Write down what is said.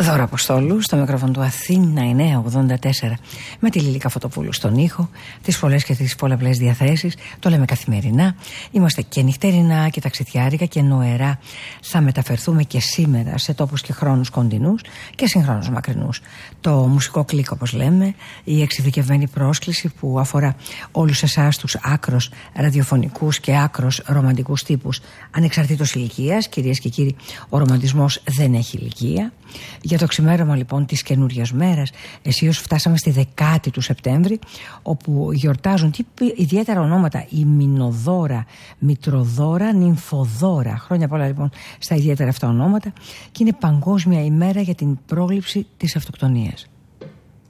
Δώρα Αποστόλου, στο μικρόφωνο του Αθήνα 984, με τη Λίλικα Φωτοπούλου στον ήχο, τις πολλές και τις πολλαπλές διαθέσεις. Το λέμε καθημερινά. Είμαστε και νυχτερινά και ταξιδιάρικα και νοερά. Θα μεταφερθούμε και σήμερα σε τόπους και χρόνους κοντινούς και συγχρόνως μακρινούς. Το μουσικό κλικ, όπως λέμε, η εξειδικευμένη πρόσκληση που αφορά όλους εσάς τους άκρος ραδιοφωνικούς και άκρος ρομαντικούς τύπους, ανεξαρτήτως ηλικίας. Κυρίες και κύριοι, ο ρομαντισμός δεν έχει ηλικία. Για το ξημέρωμα λοιπόν της καινούριας μέρας, αισίως φτάσαμε στη 10η του Σεπτέμβρη, όπου γιορτάζουν ιδιαίτερα ονόματα: η Μηνοδώρα, Μητροδώρα, Νυμφοδώρα. Χρόνια πολλά λοιπόν στα ιδιαίτερα αυτά ονόματα. Και είναι Παγκόσμια ημέρα για την πρόληψη της αυτοκτονίας.